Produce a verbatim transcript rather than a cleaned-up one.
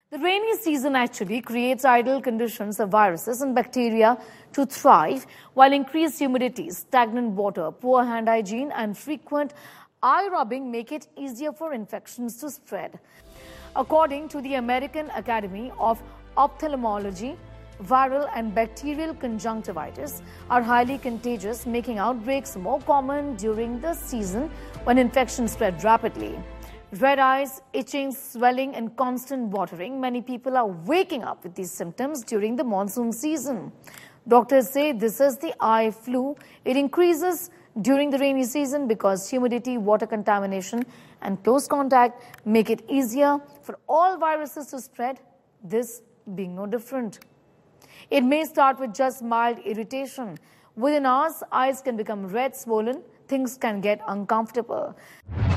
The rainy season actually creates ideal conditions for viruses and bacteria to thrive, while increased humidity, stagnant water, poor hand hygiene, and frequent eye rubbing make it easier for infections to spread. According to the American Academy of Ophthalmology, viral and bacterial conjunctivitis are highly contagious, making outbreaks more common during the season when infections spread rapidly. Red eyes, itching, swelling, and constant watering. Many people are waking up with these symptoms during the monsoon season. Doctors say this is the eye flu. It increases during the rainy season because humidity, water contamination, and close contact make it easier for all viruses to spread, this being no different. It may start with just mild irritation. Within hours, eyes can become red, swollen, things can get uncomfortable.